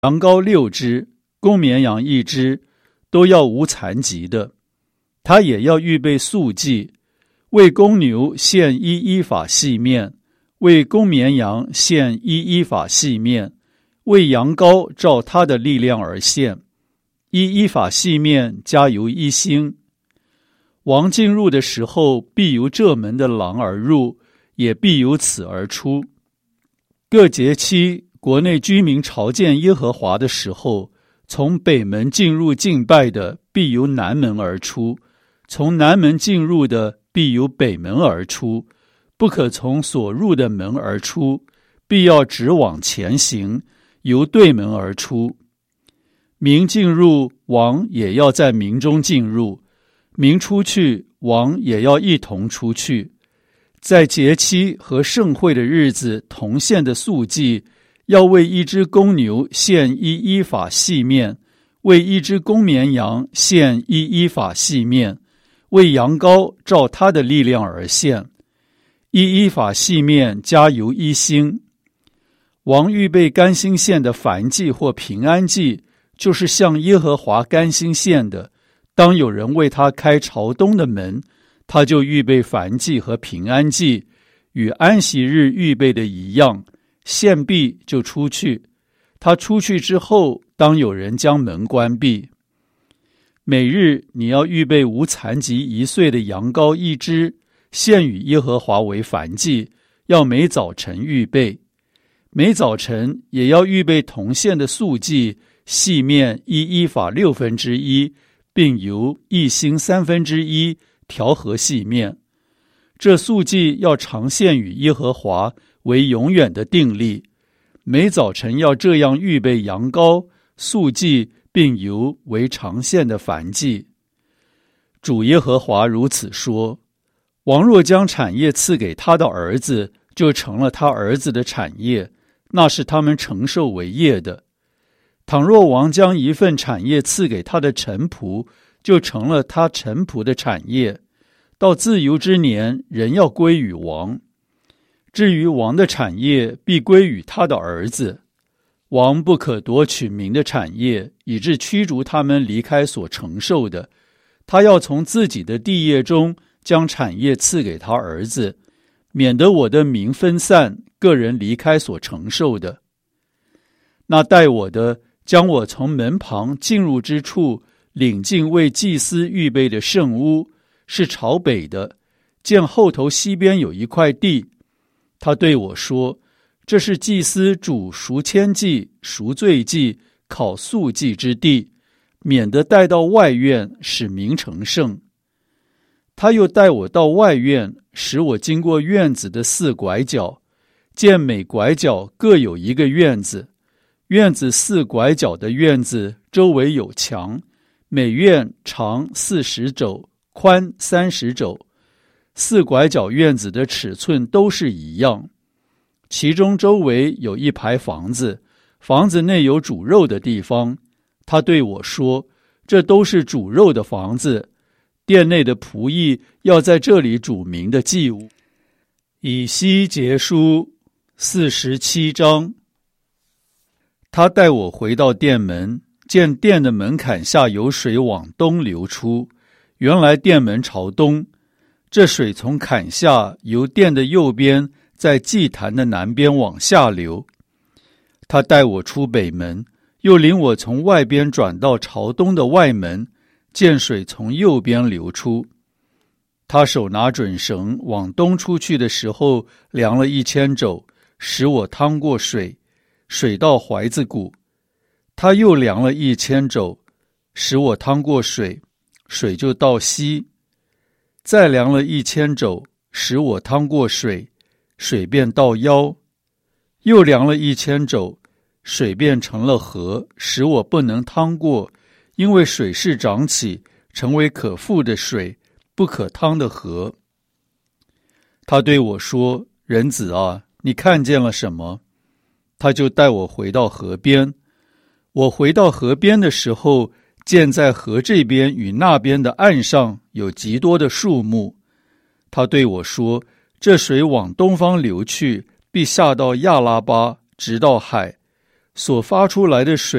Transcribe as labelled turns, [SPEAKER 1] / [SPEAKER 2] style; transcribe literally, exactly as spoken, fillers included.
[SPEAKER 1] 羊羔六只，公绵羊一只，都要无残疾的。他也要预备素祭，为公牛献一依法细面，为公绵羊献一依法细面，为羊羔照他的力量而献。一依法细面加油一星。王进入的时候，必由这门的廊而入，也必由此而出。各节期，国内居民朝见耶和华的时候，从北门进入敬拜的，必由南门而出；从南门进入的，必由北门而出。不可从所入的门而出，必要直往前行，由对门而出。民进入，王也要在民中进入；民出去，王也要一同出去。在节期和盛会的日子同献的素祭，要为一只公牛献一依法细面，为一只公绵羊献一依法细面，为羊羔照他的力量而献。一依法细面加油一星。王预备甘心献的燔祭或平安祭，就是向耶和华甘心献的，当有人为他开朝东的门，他就预备燔祭和平安祭，与安息日预备的一样，献毕就出去。他出去之后，当有人将门关闭。每日你要预备无残疾一岁的羊羔一只，献与耶和华为燔祭，要每早晨预备。每早晨也要预备同献的素祭，细面一依法六分之一，并由一星三分之一调和细面。这素祭要常献与耶和华，为永远的定例。每早晨要这样预备羊羔、素祭，并由为常献的燔祭。主耶和华如此说：王若将产业赐给他的儿子，就成了他儿子的产业，那是他们承受为业的。倘若王将一份产业赐给他的臣仆，就成了他臣仆的产业，到自由之年，人要归于王。至于王的产业，必归于他的儿子。王不可夺取民的产业，以致驱逐他们离开所承受的。他要从自己的地业中将产业赐给他儿子，免得我的民分散，个人离开所承受的。那待我的，将我从门旁进入之处领进为祭司预备的圣屋，是朝北的，见后头西边有一块地。他对我说：这是祭司煮赎愆祭、赎罪祭、烤素祭之地，免得带到外院，使民成圣。他又带我到外院，使我经过院子的四拐角，见每拐角各有一个院子。院子四拐角的院子周围有墙，每院长四十肘，宽三十肘。四拐角院子的尺寸都是一样。其中周围有一排房子，房子内有煮肉的地方。他对我说：这都是煮肉的房子，殿内的仆役要在这里煮民的祭物。以西结书四十七章。他带我回到殿门，见殿的门槛下有水往东流出，原来殿门朝东。这水从坎下由殿的右边，在祭坛的南边往下流。他带我出北门，又领我从外边转到朝东的外门，见水从右边流出。他手拿准绳往东出去的时候，量了一千肘，使我趟过水，水到怀子骨。他又量了一千肘，使我趟过水，水就到膝。再量了一千肘，使我趟过水，水便到腰。又量了一千肘，水变成了河，使我不能趟过，因为水势涨起，成为可覆的水，不可趟的河。他对我说：人子啊，你看见了什么？他就带我回到河边。我回到河边的时候，见在河这边与那边的岸上有极多的树木。他对我说：这水往东方流去，必下到亚拉巴，直到海， 所发出来的水